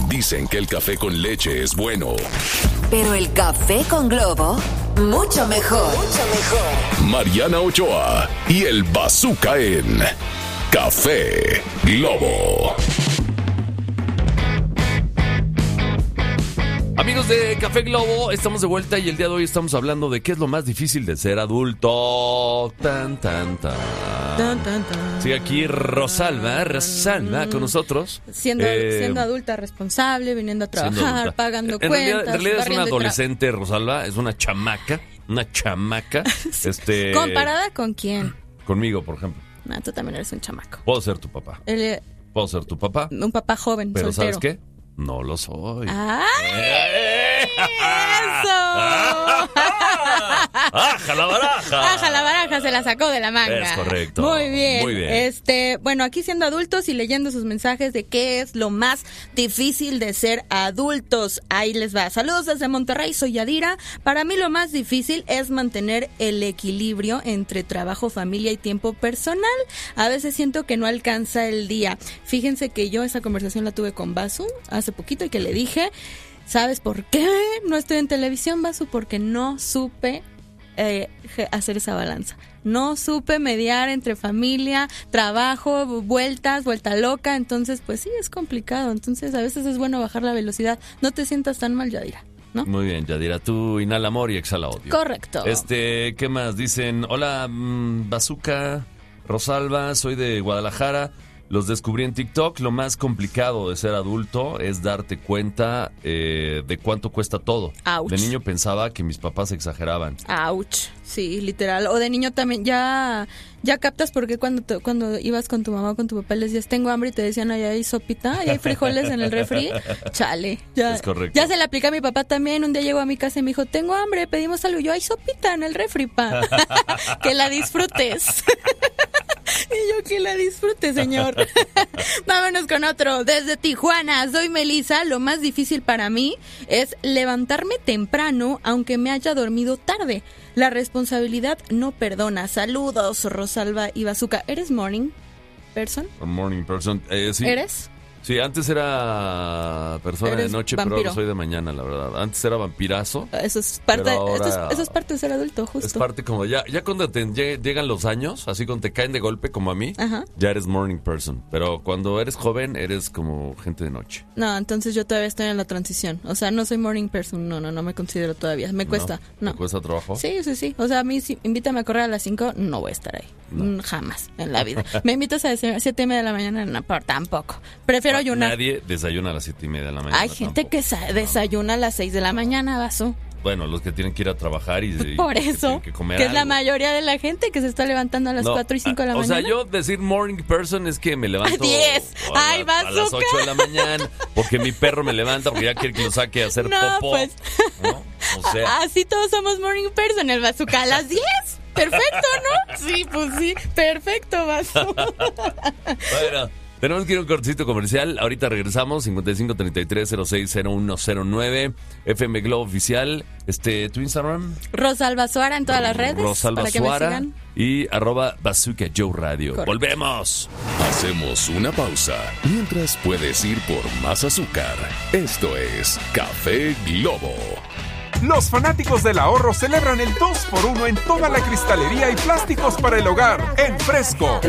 Dicen que el café con leche es bueno. Pero el café con Globo, mucho mejor. Mucho mejor. Mariana Ochoa y el Bazooka en Café Globo. Amigos de Café Globo, estamos de vuelta y el día de hoy estamos hablando de qué es lo más difícil de ser adulto. Tan, tan, tan. Tan, tan, tan. Sí, aquí Rosalba con nosotros. Siendo adulta, responsable, viniendo a trabajar, pagando en cuentas. En realidad es una adolescente, Rosalba, es una chamaca. ¿Comparada con quién? Conmigo, por ejemplo. No, tú también eres un chamaco. Puedo ser tu papá. Puedo ser tu papá. Un papá joven, pero soltero. ¿sabes qué? No lo soy. ¡Ay! ¡Eso! ¡Aja la baraja! ¡Aja la baraja! Se la sacó de la manga. Es correcto. Muy bien. Muy bien. Bueno, aquí siendo adultos y leyendo sus mensajes de qué es lo más difícil de ser adultos. Ahí les va. Saludos desde Monterrey, soy Yadira. Para mí lo más difícil es mantener el equilibrio entre trabajo, familia y tiempo personal. A veces siento que no alcanza el día. Fíjense que yo esa conversación la tuve con Basu hace poquito y que le dije, ¿sabes por qué no estoy en televisión, Basu? Porque no supe hacer esa balanza. No supe mediar entre familia, trabajo, vuelta loca. Entonces, pues sí, es complicado. Entonces, a veces es bueno bajar la velocidad. No te sientas tan mal, Yadira, ¿no? Muy bien, Yadira. Tú inhala amor y exhala odio. Correcto. ¿Qué más? Dicen, hola, Bazooka, Rosalba, soy de Guadalajara. Los descubrí en TikTok. Lo más complicado de ser adulto es darte cuenta de cuánto cuesta todo. Ouch. De niño pensaba que mis papás exageraban. Ouch. Sí, literal. O de niño también ya captas porque cuando ibas con tu mamá o con tu papá les decías tengo hambre y te decían ahí hay sopita, ahí hay frijoles en el refri. Chale. Ya, es correcto. Ya se le aplica a mi papá también. Un día llegó a mi casa y me dijo tengo hambre, pedimos algo. Yo hay sopita en el refri, pa. Que la disfrutes. Y yo que la disfrute, señor. Vámonos con otro. Desde Tijuana, soy Melissa. Lo más difícil para mí es levantarme temprano, aunque me haya dormido tarde. La responsabilidad no perdona. Saludos, Rosalba y Bazooka. ¿Eres morning person? Morning person. Sí. ¿Eres? Sí, antes era persona de noche, vampiro. Pero ahora soy de mañana, la verdad. Antes era vampirazo. Eso es parte, ahora eso es parte de ser adulto, justo. Es parte como ya cuando llegan los años, así cuando te caen de golpe como a mí, Ajá. Ya eres morning person. Pero cuando eres joven, eres como gente de noche. No, entonces yo todavía estoy en la transición. O sea, no soy morning person, no me considero todavía. Me cuesta, no. ¿Te cuesta trabajo? Sí. O sea, a mí si invítame a correr a las 5, no voy a estar ahí. No. Jamás en la vida. ¿Me invitas a 7:30 de la mañana? No, pero tampoco. Prefiero ayunar. Nadie desayuna a las 7:30 de la mañana. Hay gente que desayuna a las 6 de la mañana, Vaso. Bueno, los que tienen que ir a trabajar y por eso, que comer que algo. Es la mayoría de la gente que se está levantando a las 4 y 5 de la mañana. O sea, yo decir morning person es que me levanto a 10. A las 8 de la mañana, porque mi perro me levanta porque ya quiere que lo saque a hacer popó. Pues. ¿No? O sea, así todos somos morning person, el Bazooka a las 10. Perfecto, ¿no? Sí, pues sí, perfecto, Vaso. Bueno, tenemos que ir a un cortecito comercial. Ahorita regresamos, 5533-060109, FM Globo Oficial. ¿Tu Instagram? Rosalba Suara en todas las redes. Rosalba para que Suara me sigan. y @Bazooka Joe Radio. Correcto. Volvemos. Hacemos una pausa. Mientras puedes ir por más azúcar. Esto es Café Globo. Los fanáticos del ahorro celebran el 2x1 en toda la cristalería y plásticos para el hogar en Fresco.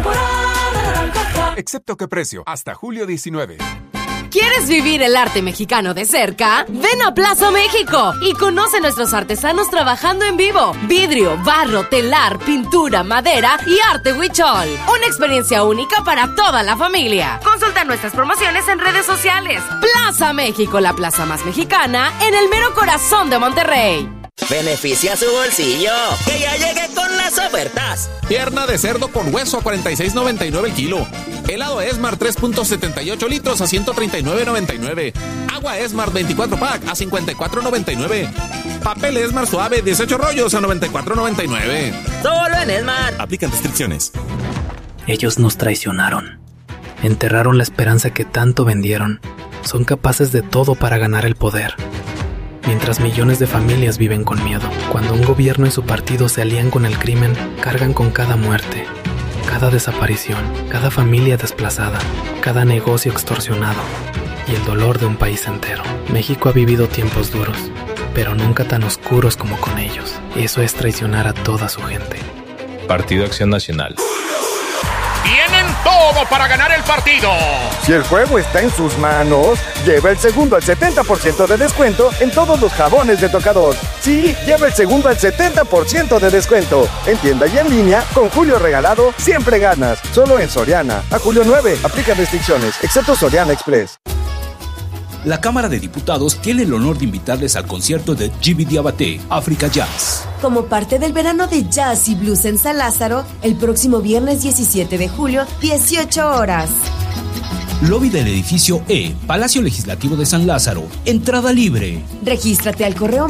Excepto que precio, hasta julio 19. ¿Quieres vivir el arte mexicano de cerca? Ven a Plaza México y conoce nuestros artesanos trabajando en vivo. Vidrio, barro, telar, pintura, madera y arte huichol. Una experiencia única para toda la familia. Consulta nuestras promociones en redes sociales. Plaza México, la plaza más mexicana en el mero corazón de Monterrey. Beneficia su bolsillo, que ya llegué con las ofertas. Pierna de cerdo con hueso a $46.99 el kilo. Helado Esmar 3.78 litros a $139.99. Agua Esmar 24 pack a $54.99. Papel Esmar suave 18 rollos a $94.99. Solo en Esmar. Aplican restricciones. Ellos nos traicionaron. Enterraron la esperanza que tanto vendieron. Son capaces de todo para ganar el poder. Mientras millones de familias viven con miedo. Cuando un gobierno y su partido se alían con el crimen, cargan con cada muerte, cada desaparición, cada familia desplazada, cada negocio extorsionado. y el dolor de un país entero. México ha vivido tiempos duros, pero nunca tan oscuros como con ellos. Eso es traicionar a toda su gente. Partido Acción Nacional. Tienen todo para ganar el partido. Si el juego está en sus manos, lleva el segundo al 70% de descuento en todos los jabones de tocador. Sí, lleva el segundo al 70% de descuento. En tienda y en línea, con Julio Regalado, siempre ganas. Solo en Soriana. A julio 9, aplica restricciones, excepto Soriana Express. La Cámara de Diputados tiene el honor de invitarles al concierto de Djiby Diabaté, Africa Jazz. Como parte del verano de jazz y blues en San Lázaro, el próximo viernes 17 de julio, 18 horas. Lobby del edificio E, Palacio Legislativo de San Lázaro. Entrada libre. Regístrate al correo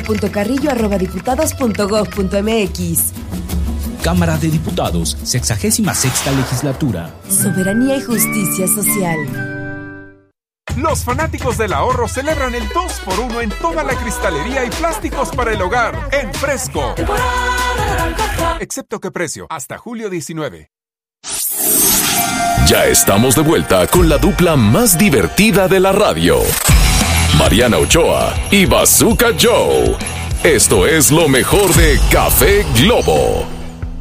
marisol.carrillo@diputados.gov.mx. Cámara de Diputados, 66ª Legislatura. Soberanía y justicia social. Los fanáticos del ahorro celebran el 2x1 en toda la cristalería y plásticos para el hogar en Fresco. Excepto que precio, hasta julio 19. Ya estamos de vuelta con la dupla más divertida de la radio. Mariana Ochoa y Bazooka Joe. Esto es lo mejor de Café Globo.